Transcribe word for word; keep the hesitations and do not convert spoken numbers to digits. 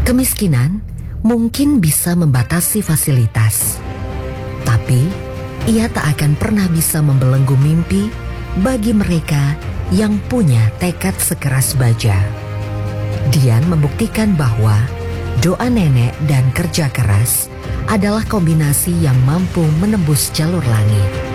Kemiskinan mungkin bisa membatasi fasilitas, tapi ia tak akan pernah bisa membelenggu mimpi bagi mereka yang punya tekad sekeras baja. Dian membuktikan bahwa doa nenek dan kerja keras adalah kombinasi yang mampu menembus jalur langit.